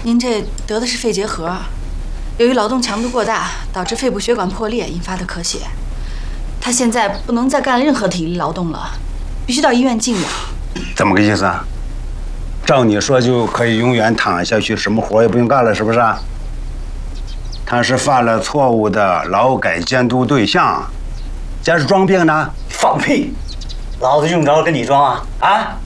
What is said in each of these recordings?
您这得的是肺结核，由于劳动强度过大，导致肺部血管破裂引发的咳血。他现在不能再干任何体力劳动了，必须到医院静养。 怎么个意思啊？照你说就可以永远躺下去，什么活也不用干了，是不是？他是犯了错误的劳改监督对象，这是装病呢？ 放屁！老子用着跟你装啊？啊！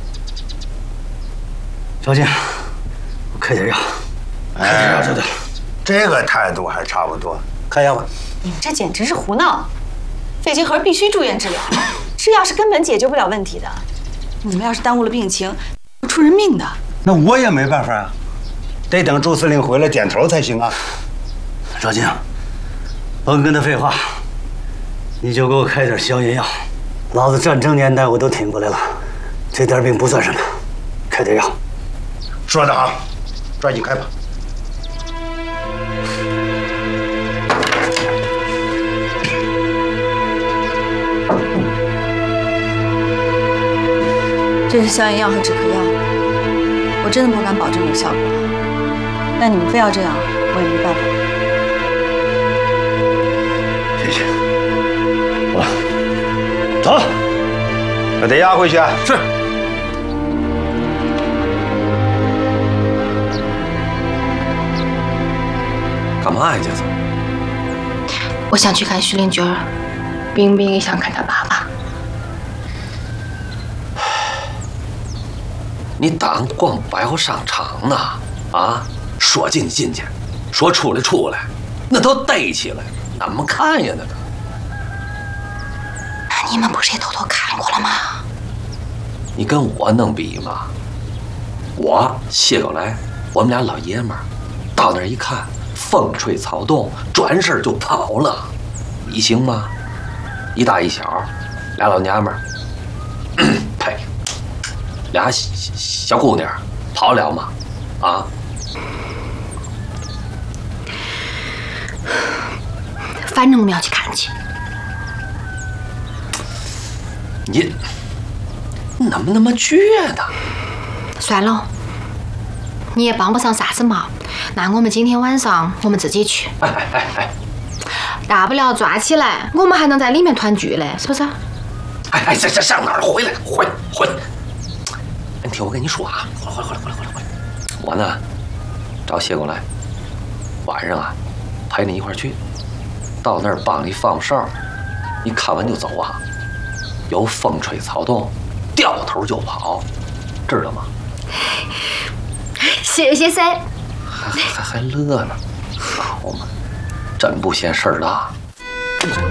小静，我开点药，开点药就对了。 这个态度还差不多， 开药吧。 你们这简直是胡闹！肺结核必须住院治疗，吃药是根本解决不了问题的。你们要是耽误了病情，会出人命的。 那我也没办法啊，得等周司令回来点头才行啊。 小静，甭跟他废话，你就给我开点消炎药。老子战争年代我都挺过来了，这点病不算什么，开点药。 说得好，抓紧开吧。 这是消炎药和止咳药，我真的不敢保证有效果。但你们非要这样，我也没办法。 谢谢。我走了， 把他押回去。 是。 干嘛呀，这是？ 我想去看徐令军儿，冰冰也想看他爸爸。 你当逛百货商场呢？啊，说进进去，说出来出来，那都逮起来，怎么看呀？那个， 你们不是也偷偷看过了吗？ 你跟我能比吗？我谢高来，我们俩老爷们儿，到那儿一看，风吹草动，转身就跑了。你行吗？一大一小，俩老娘们儿，呸，俩小姑娘，跑了吗？啊？ 反正我们要去看去。 你怎么那么倔呢？ 算了，你也帮不上啥子忙。那我们今天晚上我们自己去。 哎， 大不了抓起来，我们还能在里面团聚嘞，是不是？ 哎，这上哪儿？回来！你听我跟你说啊，回来！我呢，找谢过来，晚上啊，陪你一块儿去，到那儿帮你放哨，你看完就走啊。有风吹草动，掉头就跑，知道吗？ 谢谢噻。 还乐呢，好嘛，真不嫌事儿大。